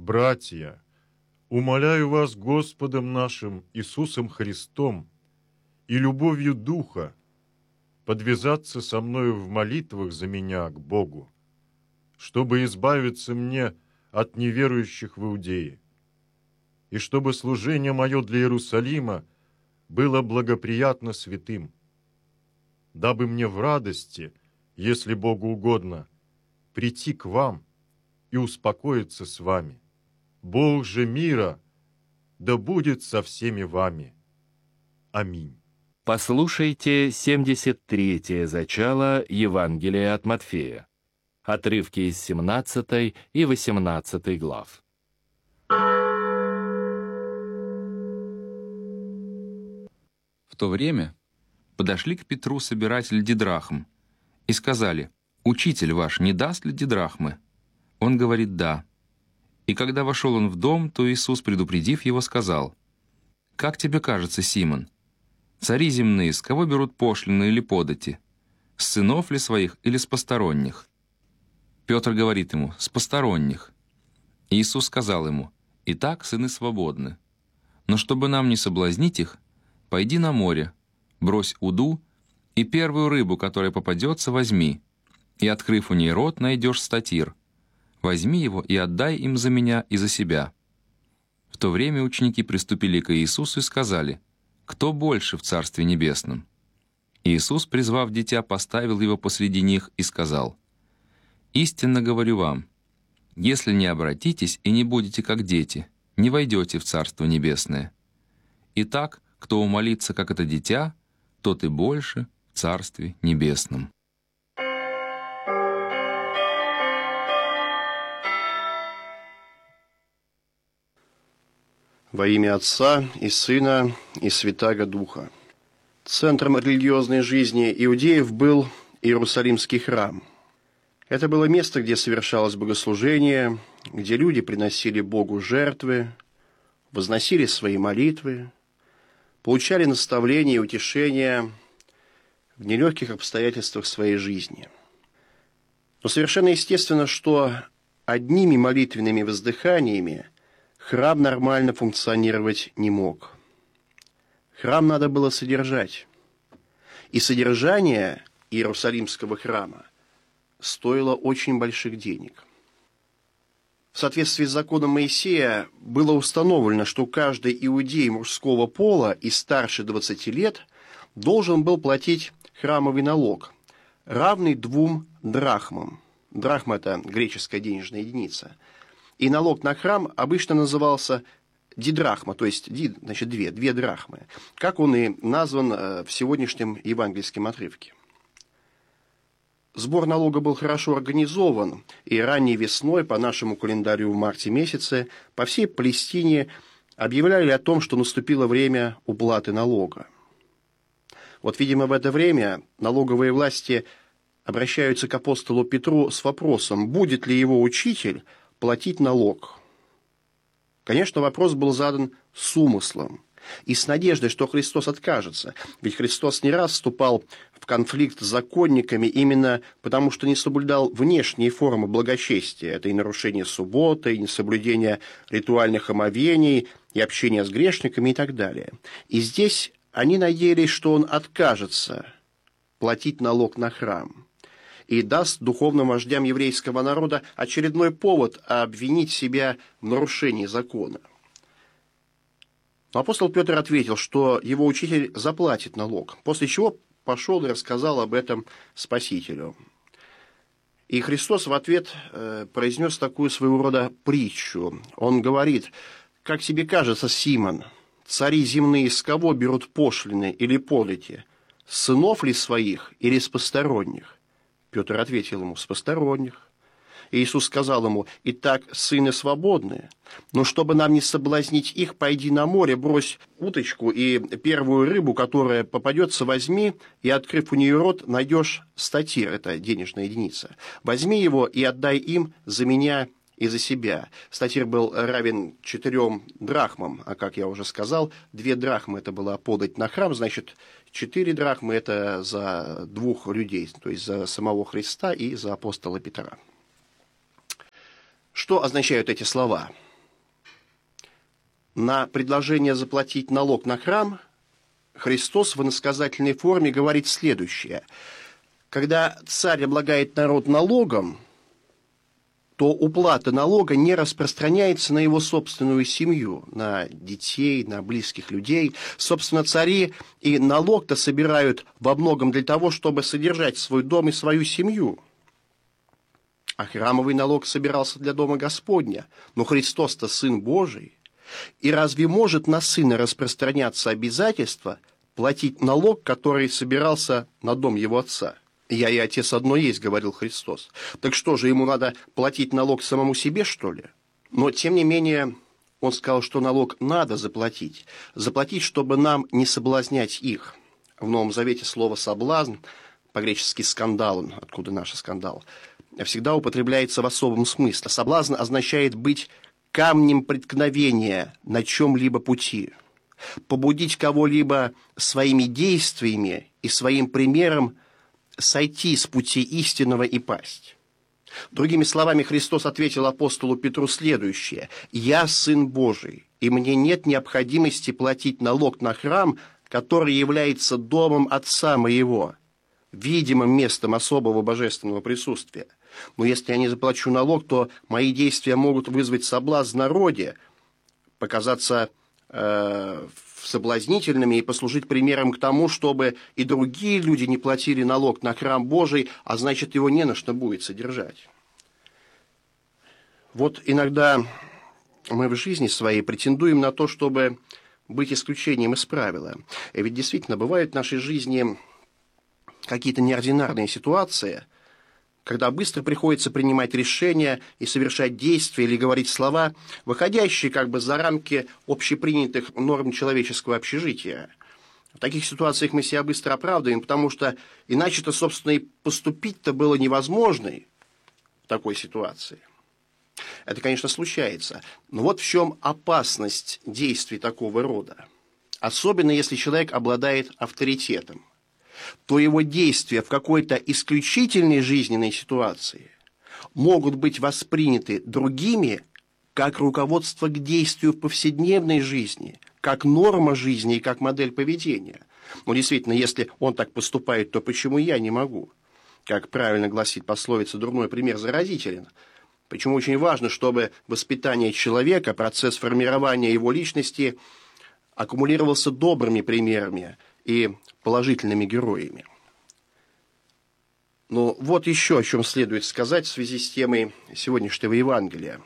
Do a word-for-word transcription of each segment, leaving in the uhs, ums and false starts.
Братья, умоляю вас Господом нашим Иисусом Христом и любовью Духа подвязаться со мною в молитвах за меня к Богу, чтобы избавиться мне от неверующих в Иудее, и чтобы служение мое для Иерусалима было благоприятно святым, дабы мне в радости, если Богу угодно, прийти к вам и успокоиться с вами. Бог же мира да будет со всеми вами. Аминь. Послушайте семьдесят третье зачало Евангелия от Матфея. Отрывки из семнадцатой и восемнадцатой глав. В то время подошли к Петру собиратели дидрахм и сказали: «Учитель ваш не даст ли дидрахмы?» Он говорит: «Да». И когда вошел он в дом, то Иисус, предупредив его, сказал: «Как тебе кажется, Симон, цари земные с кого берут пошлины или подати? С сынов ли своих или с посторонних?» Петр говорит ему: «С посторонних». Иисус сказал ему: «Итак, сыны свободны. Но чтобы нам не соблазнить их, пойди на море, брось уду, и первую рыбу, которая попадется, возьми, и, открыв у ней рот, найдешь статир. Возьми его и отдай им за меня и за себя». В то время ученики приступили к Иисусу и сказали: «Кто больше в Царстве Небесном?» Иисус, призвав дитя, поставил его посреди них и сказал: «Истинно говорю вам, если не обратитесь и не будете как дети, не войдете в Царство Небесное. Итак, кто умолится, как это дитя, тот и больше в Царстве Небесном». Во имя Отца и Сына и Святаго Духа. Центром религиозной жизни иудеев был Иерусалимский храм. Это было место, где совершалось богослужение, где люди приносили Богу жертвы, возносили свои молитвы, получали наставления и утешения в нелегких обстоятельствах своей жизни. Но совершенно естественно, что одними молитвенными воздыханиями храм нормально функционировать не мог. Храм надо было содержать. И содержание Иерусалимского храма стоило очень больших денег. В соответствии с законом Моисея было установлено, что каждый иудей мужского пола и старше двадцати лет должен был платить храмовый налог, равный двум драхмам. Драхма – это греческая денежная единица. И налог на храм обычно назывался дидрахма, то есть дид, значит, две, две драхмы, как он и назван в сегодняшнем евангельском отрывке. Сбор налога был хорошо организован, и ранней весной, по нашему календарю в марте месяце, по всей Палестине объявляли о том, что наступило время уплаты налога. Вот, видимо, в это время налоговые власти обращаются к апостолу Петру с вопросом, будет ли его учитель платить налог. Конечно, вопрос был задан с умыслом и с надеждой, что Христос откажется. Ведь Христос не раз вступал в конфликт с законниками именно потому, что не соблюдал внешние формы благочестия. Это и нарушение субботы, и несоблюдение ритуальных омовений, и общение с грешниками и так далее. И здесь они надеялись, что он откажется платить налог на храм и даст духовным вождям еврейского народа очередной повод обвинить себя в нарушении закона. Но апостол Петр ответил, что его учитель заплатит налог, после чего пошел и рассказал об этом Спасителю. И Христос в ответ произнес такую своего рода притчу. Он говорит: «Как тебе кажется, Симон, цари земные с кого берут пошлины или подати? С сынов ли своих или с посторонних?» Петр ответил ему: «С посторонних». Иисус сказал ему: «Итак, сыны свободны, но чтобы нам не соблазнить их, пойди на море, брось уточку, и первую рыбу, которая попадется, возьми, и, открыв у нее рот, найдешь статир, это денежная единица. Возьми его и отдай им за меня и за себя». Статир был равен четырем драхмам, а, как я уже сказал, две драхмы – это была подать на храм, значит, четыре драхмы – это за двух людей, то есть за самого Христа и за апостола Петра. Что означают эти слова? на предложение заплатить налог на храм Христос в иносказательной форме говорит следующее. Когда царь облагает народ налогом, то уплата налога не распространяется на его собственную семью, на детей, на близких людей. Собственно, цари и налог-то собирают во многом для того, чтобы содержать свой дом и свою семью. А храмовый налог собирался для дома Господня. Но Христос-то Сын Божий. И разве может на Сына распространяться обязательство платить налог, который собирался на дом Его Отца? «Я и Отец одно есть», — говорил Христос. Так что же, ему надо платить налог самому себе, что ли? Но, тем не менее, он сказал, что налог надо заплатить. Заплатить, чтобы нам не соблазнять их. В Новом Завете слово «соблазн», по-гречески «скандалон», откуда наш скандал, всегда употребляется в особом смысле. Соблазн означает быть камнем преткновения на чем-либо пути. Побудить кого-либо своими действиями и своим примером сойти с пути истинного и пасть. Другими словами, Христос ответил апостолу Петру следующее. «Я Сын Божий, и мне нет необходимости платить налог на храм, который является домом Отца моего, видимым местом особого божественного присутствия. Но если я не заплачу налог, то мои действия могут вызвать соблазн в народе, показаться э, соблазнительными и послужить примером к тому, чтобы и другие люди не платили налог на храм Божий, а значит, его не на что будет содержать». Вот иногда мы в жизни своей претендуем на то, чтобы быть исключением из правила. И ведь действительно бывают в нашей жизни какие-то неординарные ситуации, когда быстро приходится принимать решения и совершать действия или говорить слова, выходящие как бы за рамки общепринятых норм человеческого общежития. В таких ситуациях мы себя быстро оправдываем, потому что иначе-то, собственно, и поступить-то было невозможно в такой ситуации. Это, конечно, случается. Но вот в чем опасность действий такого рода. Особенно, если человек обладает авторитетом, то его действия в какой-то исключительной жизненной ситуации могут быть восприняты другими как руководство к действию в повседневной жизни, как норма жизни и как модель поведения. Но действительно, если он так поступает, то почему я не могу? Как правильно гласит пословица, дурной пример заразителен. Почему очень важно, чтобы воспитание человека, процесс формирования его личности аккумулировался добрыми примерами и положительными героями. Но вот еще о чем следует сказать в связи с темой сегодняшнего Евангелия.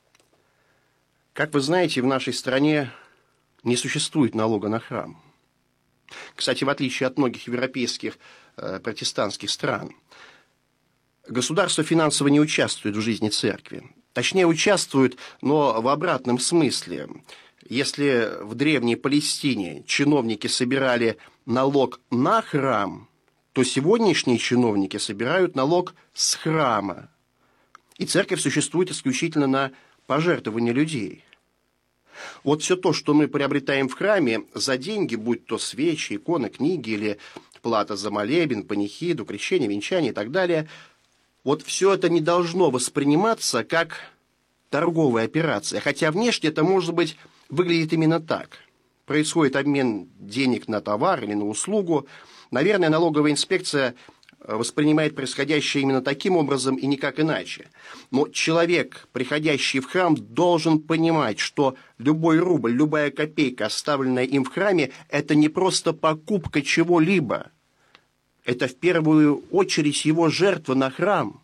Как вы знаете, в нашей стране не существует налога на храм. Кстати, в отличие от многих европейских э, протестантских стран, государство финансово не участвует в жизни церкви. Точнее, участвует, но в обратном смысле. Если в древней Палестине чиновники собирали налог на храм, то сегодняшние чиновники собирают налог с храма. И церковь существует исключительно на пожертвования людей. Вот все то, что мы приобретаем в храме за деньги, будь то свечи, иконы, книги или плата за молебен, панихиду, крещение, венчание и так далее, вот все это не должно восприниматься как торговая операция, хотя внешне это, может быть, выглядит именно так. Происходит обмен денег на товар или на услугу. Наверное, налоговая инспекция воспринимает происходящее именно таким образом и никак иначе. Но человек, приходящий в храм, должен понимать, что любой рубль, любая копейка, оставленная им в храме, это не просто покупка чего-либо. Это в первую очередь его жертва на храм,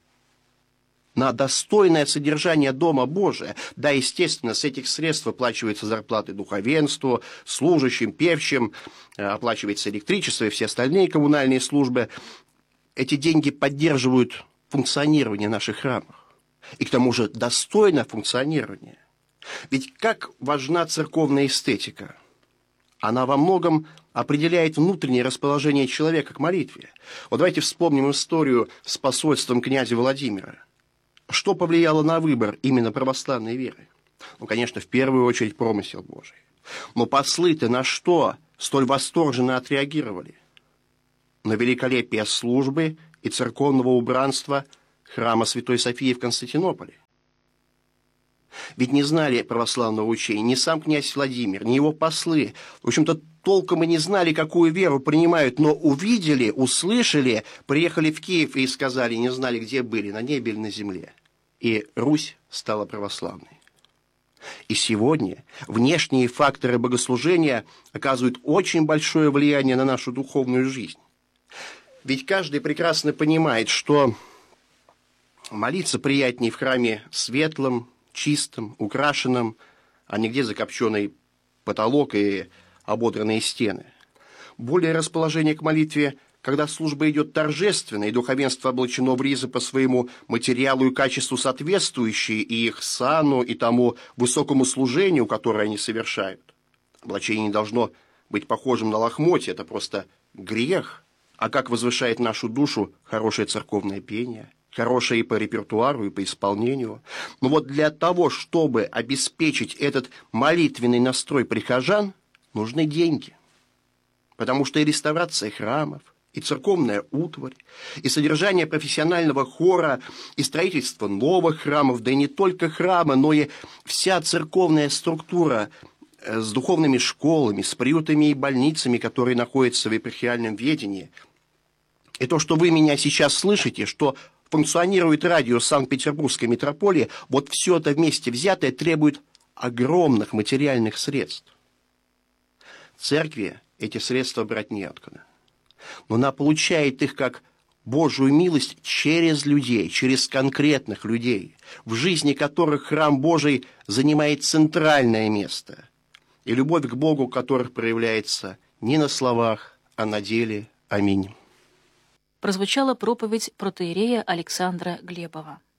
на достойное содержание Дома Божия. Да, естественно, с этих средств оплачиваются зарплаты духовенству, служащим, певчим, оплачивается электричество и все остальные коммунальные службы. Эти деньги поддерживают функционирование наших храмов. И к тому же достойное функционирование. Ведь как важна церковная эстетика? Она во многом определяет внутреннее расположение человека к молитве. Вот давайте вспомним историю с посольством князя Владимира. Что повлияло на выбор именно православной веры? Ну, конечно, в первую очередь промысел Божий. Но послы-то на что столь восторженно отреагировали? На великолепие службы и церковного убранства храма Святой Софии в Константинополе. Ведь Ведь не знали православного учения ни сам князь Владимир, ни его послы. В общем-то, толком и не знали, какую веру принимают, но увидели, услышали, приехали в Киев и сказали, не знали, где были, на небе или на земле. И Русь стала православной. И сегодня внешние факторы богослужения оказывают очень большое влияние на нашу духовную жизнь. Ведь каждый прекрасно понимает, что молиться приятнее в храме светлом, чистом, украшенном, а не где закопченный потолок и ободранные стены. Более расположение к молитве, когда служба идет торжественно, и духовенство облачено в ризы по своему материалу и качеству соответствующие и их сану, и тому высокому служению, которое они совершают. Облачение не должно быть похожим на лохмотье, это просто грех. А как возвышает нашу душу хорошее церковное пение, хорошее и по репертуару, и по исполнению. Но вот для того, чтобы обеспечить этот молитвенный настрой прихожан, нужны деньги. Потому что и реставрация храмов, и церковная утварь, и содержание профессионального хора, и строительство новых храмов, да и не только храмы, но и вся церковная структура с духовными школами, с приютами и больницами, которые находятся в епархиальном ведении. И то, что вы меня сейчас слышите, что функционирует радио Санкт-Петербургской митрополии, вот все это вместе взятое требует огромных материальных средств. Церкви эти средства брать неоткуда. Но она получает их как Божию милость через людей, через конкретных людей, в жизни которых храм Божий занимает центральное место. И любовь к Богу, которых проявляется не на словах, а на деле. Аминь. Прозвучала проповедь протоиерея Александра Глебова.